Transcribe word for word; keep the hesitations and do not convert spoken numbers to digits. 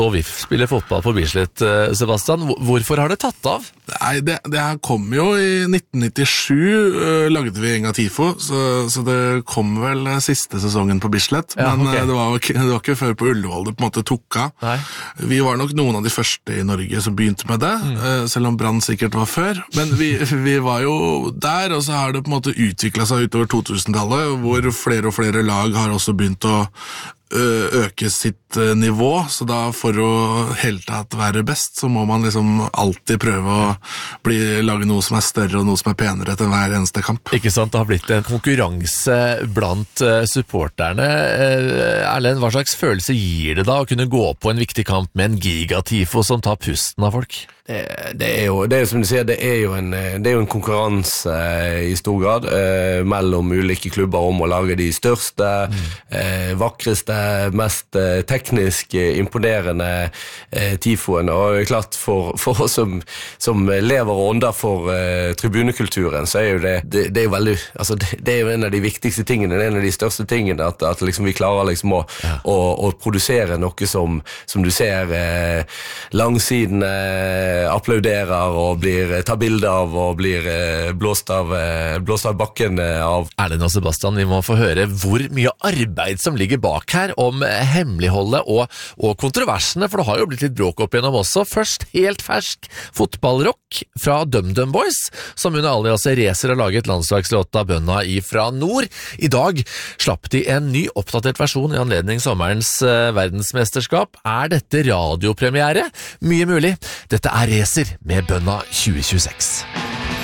Og V I F spiller fotball på Bislett, Sebastian. Hvorfor har det tatt av? Nei, det, det her kom jo i nitten nittisju, uh, lagde vi Enga Tifo, så, så det kom vel siste sesongen på Bislett, ja, men okay. uh, det, var ikke, det var ikke før på Ullevål det på en måte tok av. Nei. Vi var nok noen av de første i Norge som begynte med det, mm. uh, selv om Brann sikkert var før, men vi, vi var jo der, og så har det på en måte utviklet seg utover to tusen-tallet, hvor flere og flere lag har også begynt å øke sitt nivå, så da for å helt tatt være best, så må man liksom alltid prøve å bli, lage noe som er større og noe som er penere etter hver eneste kamp. Ikke sant, det har blitt en konkurranse blant supporterne. Erlend, hva slags følelse gir det da å kunne gå på en viktig kamp med en gigatifo som tar pusten av folk? Det, det er jo, det er som du sier, det er jo en, det er jo en konkurranse i stor grad eh, mellom ulike klubber om å lage de største, mm. eh, vakreste, mest eh, teknisk eh, imponerende eh, tifoene, og det er klart for, for oss som, som lever og ånder for eh, tribunekulturen, så er jo det, det, det er jo veldig, altså det, det er jo en av de viktigste tingene, det er en av de største tingene, at, at liksom vi klarer liksom å, ja. å, å produsere noe som, som du ser eh, langsiden eh, applauderer og blir tar bilder av og blir blåst av, blåst av bakken av. Erlend og Sebastian, vi må få høre hvor mye arbeid som ligger bak her om hemmeligholdet og, og kontroversene, for det har jo blitt litt bråk opp igjennom også. Først helt fersk fotballrock fra DumDum Boys, som under aliaset Racer har laget landslagslåta Bønna ifra nord. I dag slapp de en ny oppdatert versjon i anledning sommerens uh, verdensmesterskap. Er dette radiopremiere? Mye mulig. Dette er Racer med Bønna tjue tjueseks.